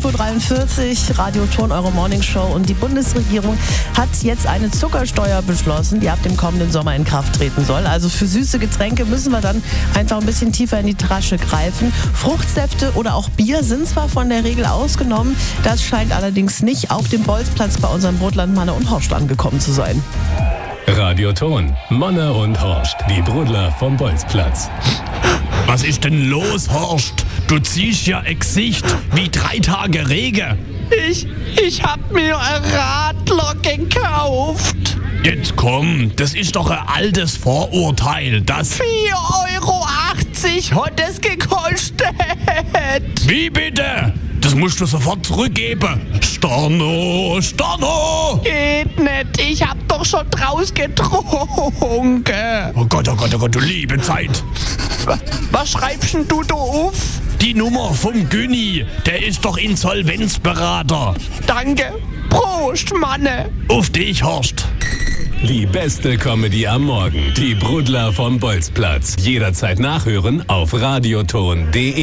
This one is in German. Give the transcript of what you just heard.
5.43 Uhr, Radio Ton, eure Morningshow. Und die Bundesregierung hat jetzt eine Zuckersteuer beschlossen, die ab dem kommenden Sommer in Kraft treten soll. Also für süße Getränke müssen wir dann einfach ein bisschen tiefer in die Tasche greifen. Fruchtsäfte oder auch Bier sind zwar von der Regel ausgenommen, das scheint allerdings nicht auf dem Bolzplatz bei unserem Brotland Manne und Horst angekommen zu sein. Radio Ton, Manne und Horst, die Brudler vom Bolzplatz. Was ist denn los, Horst? Du ziehst ja ein Gesicht wie 3 Tage Regen. Ich hab mir ein Radler gekauft. Jetzt komm, das ist doch ein altes Vorurteil, das... 4,80 Euro hat es gekostet. Wie bitte? Das musst du sofort zurückgeben. Storno! Geht nicht, ich hab doch schon draus getrunken. Oh Gott, du liebe Zeit. Was schreibst denn du da auf? Die Nummer vom Günni, der ist doch Insolvenzberater. Danke. Prost, Manne. Auf dich, Horst. Die beste Comedy am Morgen, die Brudler vom Bolzplatz. Jederzeit nachhören auf radioton.de.